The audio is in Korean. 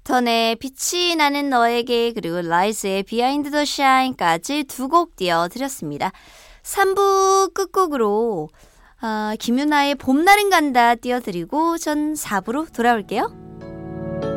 턴의 빛이 나는 너에게 그리고 라이스의 비하인드 더 샤인까지 두 곡 띄워드렸습니다. 3부 끝곡으로 김유나의 봄날은 간다 띄워드리고 전 4부로 돌아올게요.